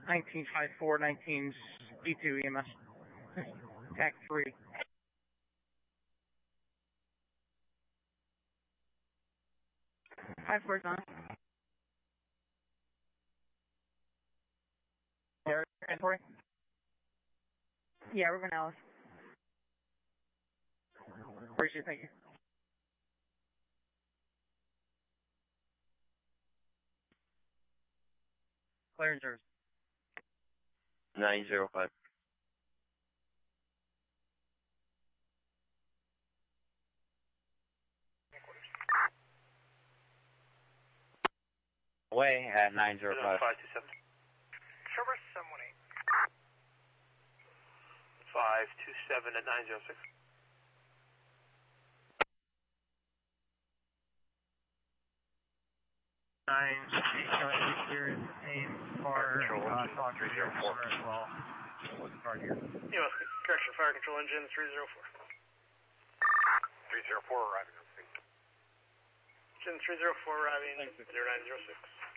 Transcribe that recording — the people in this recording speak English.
1954, 19 D2 EMS. TAC 3. Hi, Force on. Air inventory? Yeah, Ruben Alice. Appreciate it, thank you. Clearance service. 905. Away at 905. 527. Traverse 718. 527 at 906. Here is aim for Fox 304 as well. Guard here. US, correction, fire control engine 304. 304 arriving on scene. Engine 304 arriving 0906.